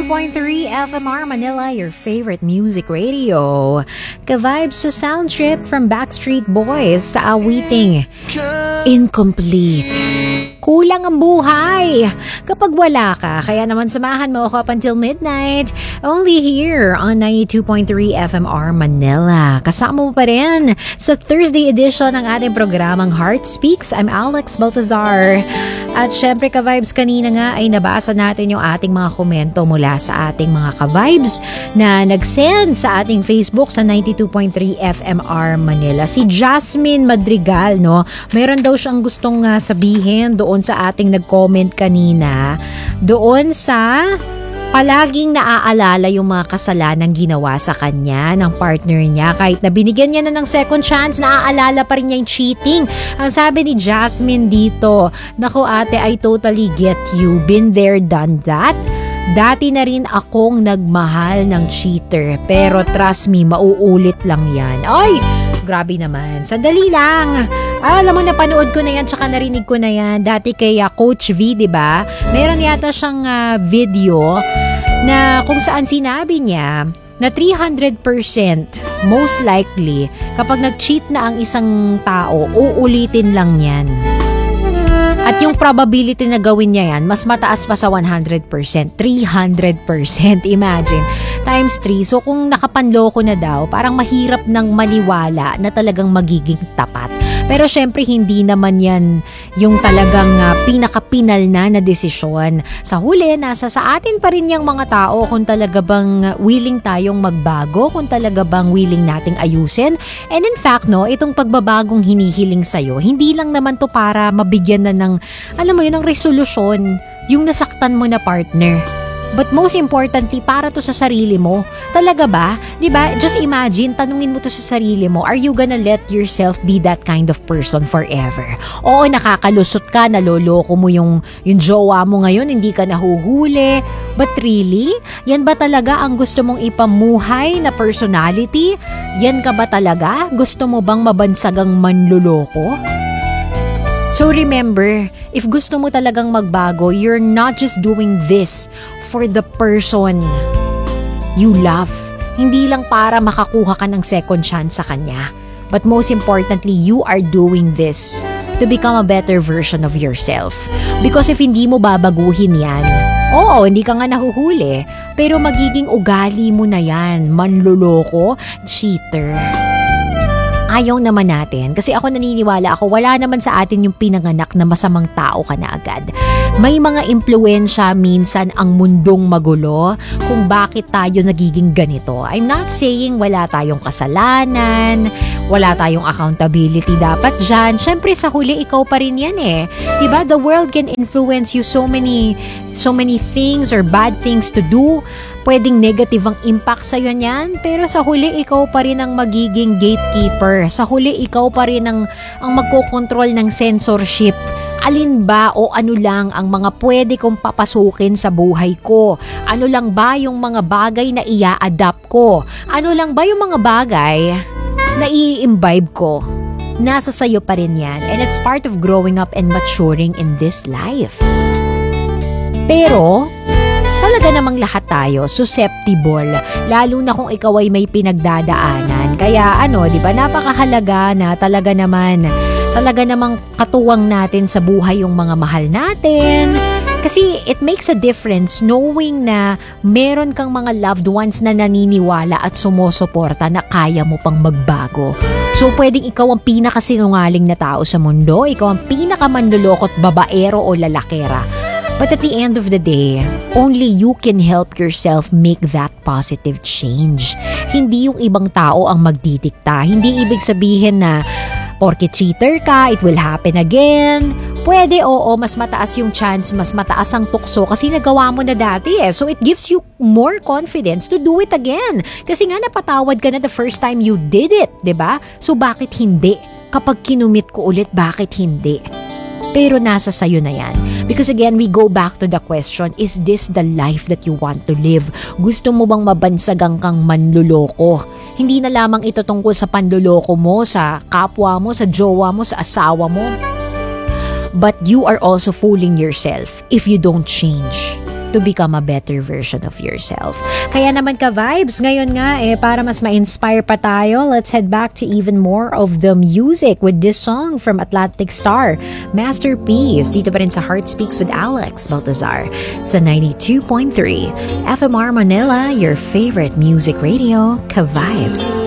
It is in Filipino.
92.3 FMR Manila, your favorite music radio. Ka-vibes sa sound trip from Backstreet Boys sa awiting Incomplete. Kulang ang buhay kapag wala ka. Kaya naman samahan mo ako up until midnight. Only here on 92.3 FMR Manila. Kasama mo pa rin sa Thursday edition ng ating programang Heart Speaks. I'm Alex Baltazar. At syempre ka-vibes, kanina nga ay nabasa natin yung ating mga komento mula sa ating mga ka-vibes na nag-send sa ating Facebook sa 92.3 FMR Manila. Si Jasmine Madrigal, no? Meron daw siyang gustong sabihin doon sa ating nag-comment kanina, doon sa palaging naaalala yung mga kasalanang ginawa sa kanya ng partner niya. Kahit na binigyan niya na ng second chance, naaalala pa rin niya yung cheating. Ang sabi ni Jasmine dito, "Naku ate, I totally get you. Been there, done that. Dati na rin akong nagmahal ng cheater. Pero trust me, mauulit lang yan." Ay! Grabe naman. Sandali lang. Alam mo, napanood ko na yan tsaka narinig ko na yan. Dati kay Coach V, diba? Meron yata siyang video na kung saan sinabi niya na 300% most likely kapag nag-cheat na ang isang tao, uulitin lang yan. At yung probability na gawin niya yan, mas mataas pa sa 100%. 300%. Imagine. Times 3. So kung nakapanloko na daw, parang mahirap nang maniwala na talagang magiging tapat. Pero syempre hindi naman yan yung talagang pinakapinal na desisyon. Sa huli, nasa sa atin pa rin yung mga tao kung talaga bang willing tayong magbago, kung talaga bang willing nating ayusin. And in fact, no, itong pagbabagong hinihiling sa'yo, hindi lang naman to para mabigyan na ng, alam mo yun, ng resolusyon yung nasaktan mo na partner. But most importantly, para to sa sarili mo. Talaga ba? Diba? Just imagine, tanungin mo to sa sarili mo, are you gonna let yourself be that kind of person forever? Oo, nakakalusot ka, naloloko mo yung jowa mo ngayon, hindi ka nahuhuli. But really? Yan ba talaga ang gusto mong ipamuhay na personality? Yan ka ba talaga? Gusto mo bang mabansagang manloloko? So remember, if gusto mo talagang magbago, you're not just doing this for the person you love. Hindi lang para makakuha ka ng second chance sa kanya. But most importantly, you are doing this to become a better version of yourself. Because if hindi mo babaguhin yan, oo, hindi ka nga nahuhuli, pero magiging ugali mo na yan, manloloko, cheater. Ayaw naman natin kasi ako naniniwala ako wala naman sa atin yung pinanganak na masamang tao ka na agad. May mga impluwensya minsan ang mundong magulo kung bakit tayo nagiging ganito. I'm not saying wala tayong kasalanan, wala tayong accountability dapat dyan. Syempre sa huli ikaw pa rin yan eh. Diba? The world can influence you so many things or bad things to do. Pwedeng negative ang impact sa'yo niyan, pero sa huli ikaw pa rin ang magiging gatekeeper. Sa huli ikaw pa rin ang magkokontrol ng censorship. Alin ba o ano lang ang mga pwede kong papasukin sa buhay ko? Ano lang ba yung mga bagay na ia-adapt ko? Ano lang ba yung mga bagay na i-imbibe ko? Nasa sayo pa rin yan. And it's part of growing up and maturing in this life. Pero talaga namang lahat tayo susceptible, lalo na kung ikaw ay may pinagdadaanan. Kaya di ba, napakahalaga na talaga namang katuwang natin sa buhay yung mga mahal natin. Kasi it makes a difference knowing na meron kang mga loved ones na naniniwala at sumusuporta na kaya mo pang magbago. So pwedeng ikaw ang pinakasinungaling na tao sa mundo, ikaw ang pinakamanlolokot babaero o lalakera. But at the end of the day, only you can help yourself make that positive change. Hindi yung ibang tao ang magdidikta. Hindi ibig sabihin na porke cheater ka, it will happen again. Pwede, oo, mas mataas yung chance, mas mataas ang tukso kasi nagawa mo na dati eh. So it gives you more confidence to do it again. Kasi nga napatawad ka na the first time you did it, 'di ba? So bakit hindi? Kapag kinumit ko ulit, bakit hindi? Pero nasa sayo na yan. Because again, we go back to the question, is this the life that you want to live? Gusto mo bang mabansagang kang manluloko? Hindi na lamang ito tungkol sa panluloko mo, sa kapwa mo, sa jowa mo, sa asawa mo. But you are also fooling yourself if you don't change. to become a better version of yourself. Kaya naman ka-vibes, ngayon nga para mas ma-inspire pa tayo, let's head back to even more of the music with this song from Atlantic Star, Masterpiece, dito pa rin sa Heart Speaks with Alex Baltazar sa 92.3 FMR Manila, your favorite music radio, ka-vibes.